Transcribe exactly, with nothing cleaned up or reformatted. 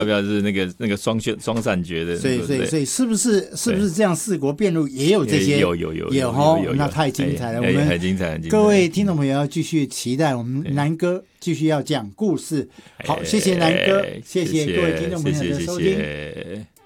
要不要是那个那个双旋双闪绝的？ 所以所以所以是不是是不是这样四国辩论也有这些？ 有有有有哈，那太精彩了。我们很精彩，很精彩。 各位听众朋友要继续期待我们南哥继续要讲故事。好，谢谢南哥，谢谢各位听众朋友的收听。